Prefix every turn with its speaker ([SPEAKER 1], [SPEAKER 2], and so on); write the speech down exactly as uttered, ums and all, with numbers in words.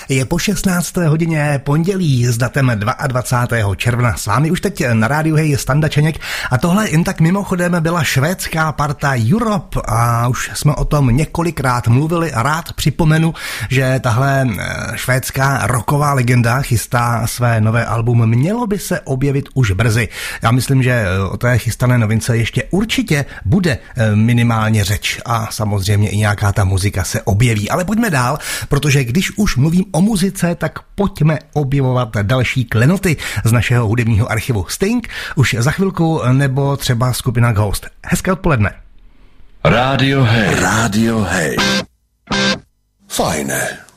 [SPEAKER 1] Je po šestnácté hodině pondělí s datem dvacátého druhého června. S vámi už teď na rádiu Hej Standa Čeněk a tohle jen tak mimochodem byla švédská parta Europe a už jsme o tom několikrát mluvili a rád připomenu, že tahle švédská rocková legenda chystá své nové album. Mělo by se objevit už brzy. Já myslím, že o té chystané novince ještě určitě bude minimálně řeč a samozřejmě i nějaká ta muzika se objeví. Ale pojďme dál, protože když už mluvím o muzice, tak pojďme objevovat další klenoty z našeho hudebního archivu. Sting už za chvilku, nebo třeba skupina Ghost. Hezké odpoledne.
[SPEAKER 2] Rádio Hej. Rádio Hej. Fajné.